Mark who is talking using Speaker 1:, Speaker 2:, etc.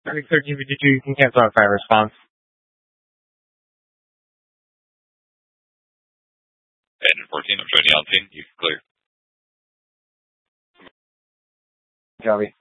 Speaker 1: Traffic 1352, you can cancel on fire response.
Speaker 2: Engine 14, I'm showing you on scene. You can clear.
Speaker 1: Copy.